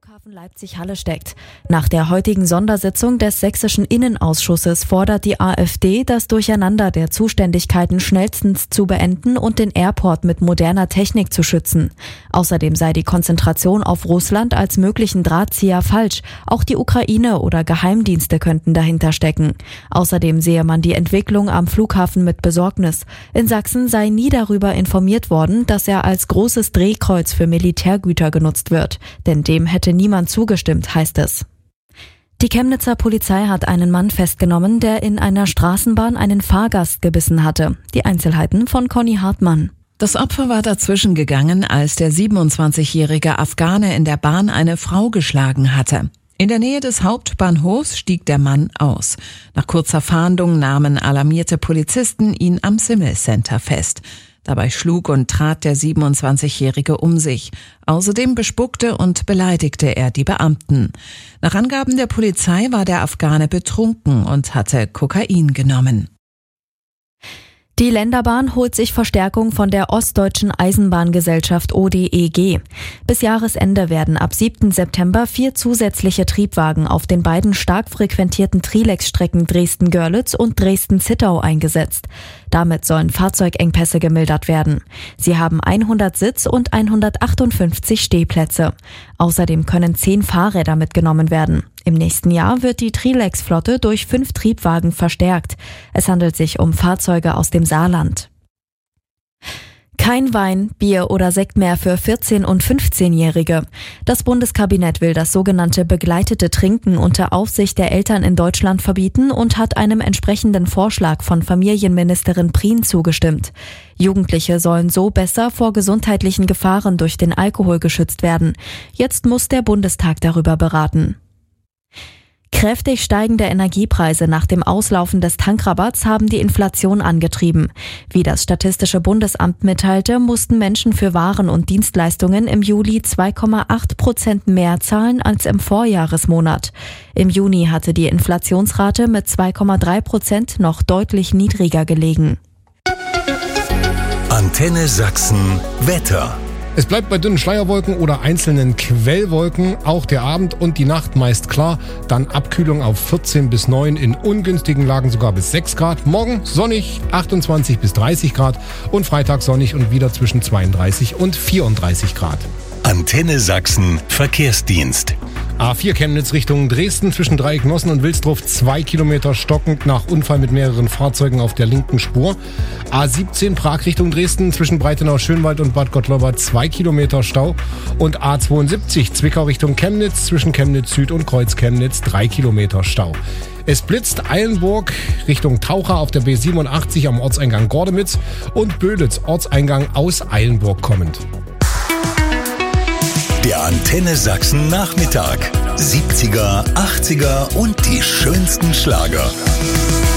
Flughafen Leipzig-Halle steckt. Nach der heutigen Sondersitzung des sächsischen Innenausschusses fordert die AfD, das Durcheinander der Zuständigkeiten schnellstens zu beenden und den Airport mit moderner Technik zu schützen. Außerdem sei die Konzentration auf Russland als möglichen Drahtzieher falsch. Auch die Ukraine oder Geheimdienste könnten dahinter stecken. Außerdem sehe man die Entwicklung am Flughafen mit Besorgnis. In Sachsen sei nie darüber informiert worden, dass er als großes Drehkreuz für Militärgüter genutzt wird. Denn dem hätte niemand zugestimmt, heißt es. Die Chemnitzer Polizei hat einen Mann festgenommen, der in einer Straßenbahn einen Fahrgast gebissen hatte. Die Einzelheiten von Conny Hartmann. Das Opfer war dazwischen gegangen, als der 27-jährige Afghane in der Bahn eine Frau geschlagen hatte. In der Nähe des Hauptbahnhofs stieg der Mann aus. Nach kurzer Fahndung nahmen alarmierte Polizisten ihn am Simmel Center fest. Dabei schlug und trat der 27-Jährige um sich. Außerdem bespuckte und beleidigte er die Beamten. Nach Angaben der Polizei war der Afghane betrunken und hatte Kokain genommen. Die Länderbahn holt sich Verstärkung von der Ostdeutschen Eisenbahngesellschaft ODEG. Bis Jahresende werden ab 7. September 4 zusätzliche Triebwagen auf den beiden stark frequentierten Trilex-Strecken Dresden-Görlitz und Dresden-Zittau eingesetzt. Damit sollen Fahrzeugengpässe gemildert werden. Sie haben 100 Sitz- und 158 Stehplätze. Außerdem können 10 Fahrräder mitgenommen werden. Im nächsten Jahr wird die Trilex-Flotte durch 5 Triebwagen verstärkt. Es handelt sich um Fahrzeuge aus dem Saarland. Kein Wein, Bier oder Sekt mehr für 14- und 15-Jährige. Das Bundeskabinett will das sogenannte begleitete Trinken unter Aufsicht der Eltern in Deutschland verbieten und hat einem entsprechenden Vorschlag von Familienministerin Prien zugestimmt. Jugendliche sollen so besser vor gesundheitlichen Gefahren durch den Alkohol geschützt werden. Jetzt muss der Bundestag darüber beraten. Kräftig steigende Energiepreise nach dem Auslaufen des Tankrabatts haben die Inflation angetrieben. Wie das Statistische Bundesamt mitteilte, mussten Menschen für Waren und Dienstleistungen im Juli 2,8% mehr zahlen als im Vorjahresmonat. Im Juni hatte die Inflationsrate mit 2,3% noch deutlich niedriger gelegen. Antenne Sachsen Wetter. Es bleibt bei dünnen Schleierwolken oder einzelnen Quellwolken, auch der Abend und die Nacht meist klar, dann Abkühlung auf 14 bis 9, in ungünstigen Lagen sogar bis 6 Grad, morgen sonnig 28 bis 30 Grad und Freitag sonnig und wieder zwischen 32 und 34 Grad. Antenne Sachsen Verkehrsdienst. A4 Chemnitz Richtung Dresden zwischen Dreiecknossen und Wilsdruf 2 Kilometer stockend nach Unfall mit mehreren Fahrzeugen auf der linken Spur. A17 Prag Richtung Dresden zwischen Breitenau-Schönwald und Bad Gottlauber 2 Kilometer Stau. Und A72 Zwickau Richtung Chemnitz zwischen Chemnitz Süd und Kreuz Chemnitz 3 Kilometer Stau. Es blitzt Eilenburg Richtung Taucher auf der B87 am Ortseingang Gordemitz und Böditz Ortseingang aus Eilenburg kommend. Der Antenne Sachsen Nachmittag. 70er, 80er und die schönsten Schlager.